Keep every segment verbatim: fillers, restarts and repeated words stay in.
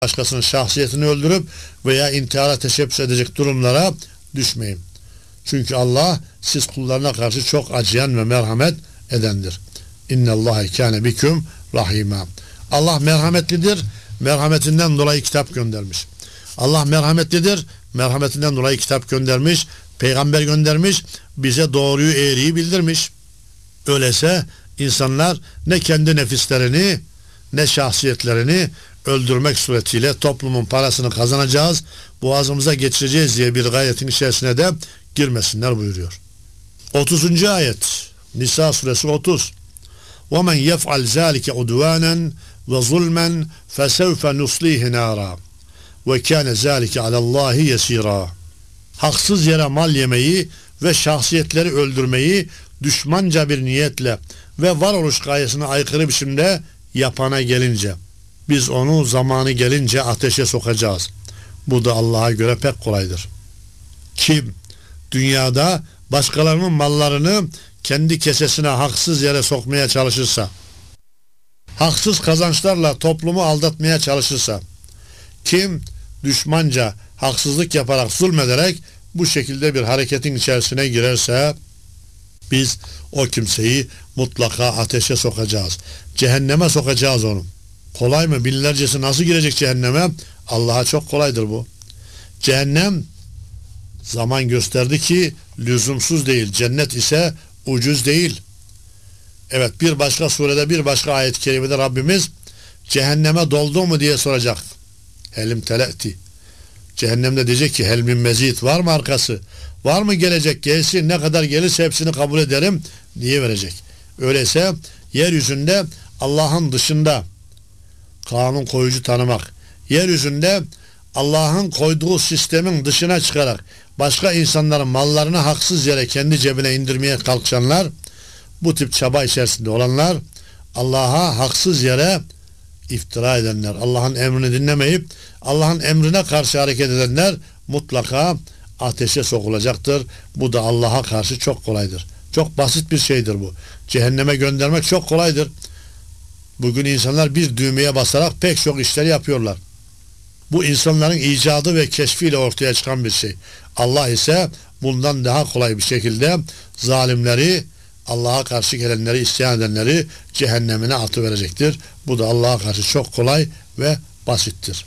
başkasının şahsiyetini öldürüp veya intihara teşebbüs edecek durumlara düşmeyin. Çünkü Allah siz kullarına karşı çok acıyan ve merhamet edendir. İnnallâhe kâne biküm rahîmâ. Allah merhametlidir. Merhametinden dolayı kitap göndermiş. Allah merhametlidir. Merhametinden dolayı kitap göndermiş. Peygamber göndermiş. Bize doğruyu, eğriyi bildirmiş. Öyleyse insanlar ne kendi nefislerini ne şahsiyetlerini öldürmek suretiyle toplumun parasını kazanacağız, boğazımıza geçireceğiz diye bir gayretin içerisine de girmesinler buyuruyor. otuzuncu ayet Nisa suresi otuz. وَمَنْ يَفْعَلْ ذَٰلِكَ عُدْوَانًا وَظُلْمًا فَسَوْفَ نُصْلِيهِ نَارًا وَكَانَ ذَٰلِكَ عَلَى اللّٰهِ يَس۪يرًا. Haksız yere mal yemeyi ve şahsiyetleri öldürmeyi düşmanca bir niyetle ve varoluş gayesine aykırı biçimde yapana gelince biz onu zamanı gelince ateşe sokacağız. Bu da Allah'a göre pek kolaydır. Kim dünyada başkalarının mallarını kendi kesesine haksız yere sokmaya çalışırsa, haksız kazançlarla toplumu aldatmaya çalışırsa, kim düşmanca haksızlık yaparak, zulmederek bu şekilde bir hareketin içerisine girerse biz o kimseyi mutlaka ateşe sokacağız. Cehenneme sokacağız onu. Kolay mı? Binlercesi nasıl girecek cehenneme? Allah'a çok kolaydır bu. Cehennem zaman gösterdi ki lüzumsuz değil. Cennet ise ucuz değil. Evet, bir başka surede, bir başka ayet-i kerimede Rabbimiz cehenneme doldu mu diye soracak. Helim tele'ti. Cehennemde diyecek ki helmin mezit, var mı arkası? Var mı gelecek? Gelsin, ne kadar gelirse hepsini kabul ederim diye verecek. Öyleyse yeryüzünde Allah'ın dışında kanun koyucu tanımak, yeryüzünde Allah'ın koyduğu sistemin dışına çıkarak başka insanların mallarını haksız yere kendi cebine indirmeye kalkışanlar, bu tip çaba içerisinde olanlar, Allah'a haksız yere iftira edenler, Allah'ın emrini dinlemeyip Allah'ın emrine karşı hareket edenler mutlaka ateşe sokulacaktır. Bu da Allah'a karşı çok kolaydır. Çok basit bir şeydir bu. Cehenneme göndermek çok kolaydır. Bugün insanlar bir düğmeye basarak pek çok işleri yapıyorlar. Bu insanların icadı ve keşfiyle ortaya çıkan bir şey. Allah ise bundan daha kolay bir şekilde zalimleri, Allah'a karşı gelenleri, isyan edenleri cehennemine atıverecektir. Bu da Allah'a karşı çok kolay ve basittir.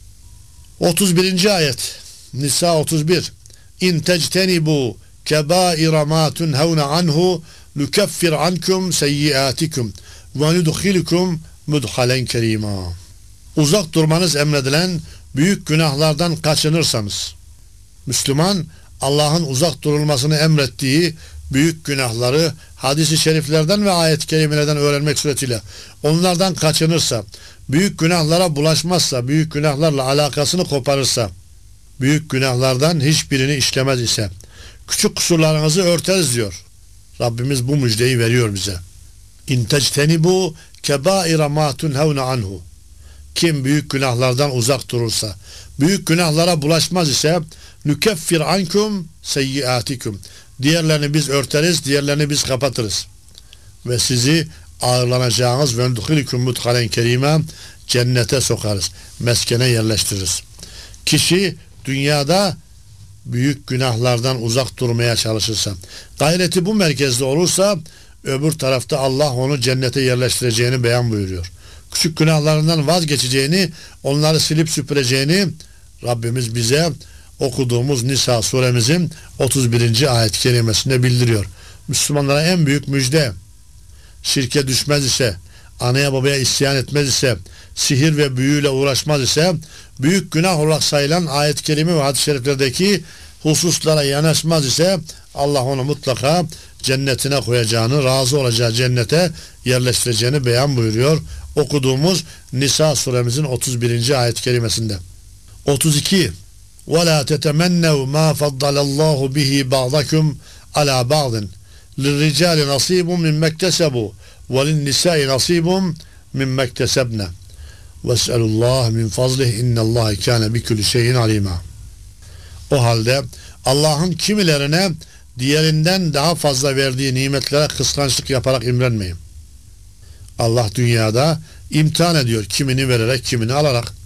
otuz birinci ayet Nisa otuz bir. İn tectenibu kebaira ma tunhavne anhu nukeffir ankum seyyiatikum ve nudkhilukum mudhalen kerima. Uzak durmanız emredilen büyük günahlardan kaçınırsanız, Müslüman Allah'ın uzak durulmasını emrettiği büyük günahları hadis-i şeriflerden ve ayet-i kerimelerden öğrenmek suretiyle onlardan kaçınırsa, büyük günahlara bulaşmazsa, büyük günahlarla alakasını koparırsa, büyük günahlardan hiçbirini işlemez ise küçük kusurlarınızı örteriz diyor. Rabbimiz bu müjdeyi veriyor bize. İn tectenibu kebaira ma tunhavne anhu. Kim büyük günahlardan uzak durursa, büyük günahlara bulaşmaz ise nükeffir ankum seyyiatikum. Diğerlerini biz örteriz, diğerlerini biz kapatırız. Ve sizi ağırlanacağınız ve nudkhilikum mudhalen kerima, cennete sokarız, meskene yerleştiririz. Kişi dünyada büyük günahlardan uzak durmaya çalışırsa, gayreti bu merkezde olursa, öbür tarafta Allah onu cennete yerleştireceğini beyan buyuruyor. Küçük günahlarından vazgeçeceğini, onları silip süpüreceğini Rabbimiz bize okuduğumuz Nisa suremizin otuz birinci ayet-i kerimesinde bildiriyor. Müslümanlara en büyük müjde, şirke düşmez ise, anaya babaya isyan etmez ise, sihir ve büyüyle uğraşmaz ise, büyük günah olarak sayılan ayet-i kerime ve hadis-i şeriflerdeki hususlara yanaşmaz ise Allah onu mutlaka cennetine koyacağını, razı olacağı cennete yerleştireceğini beyan buyuruyor. Okuduğumuz Nisa suremizin otuz birinci ayet-i kerimesinde. otuz iki. وَلَا تَتَمَنَّوْا مَا فَضَّلَ اللّٰهُ بِهِ بَعْضَكُمْ عَلَى بَعْضٍ لِلرِّجَالِ نَصِيبٌ مِمَّا اكْتَسَبُوا وَلِلنِّسَاءِ نَصِيبٌ مِمَّا اكْتَسَبْنَ وَاسْأَلُوا اللّٰهَ مِنْ فَضْلِهِ اِنَّ اللّٰهِ كَانَ بِكُلِّ شَيْءٍ عَلِيمًا. O halde Allah'ın kimilerine diğerinden daha fazla verdiği nimetlere kıskançlık yaparak imrenmeyin. Allah dünyada imtihan ediyor, kimini vererek, kimini alarak.